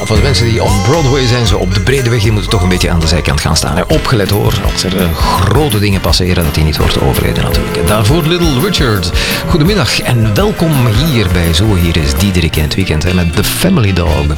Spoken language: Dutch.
voor de mensen die on Broadway zijn, zo op de brede weg, die moeten toch een beetje aan de zijkant gaan staan. Hè. Opgelet hoor, als er grote dingen passeren, dat die niet wordt overreden natuurlijk. En daarvoor Little Richard. Goedemiddag en welkom hier bij Zo. Hier is Diederik in het weekend hè, met The Family Dog.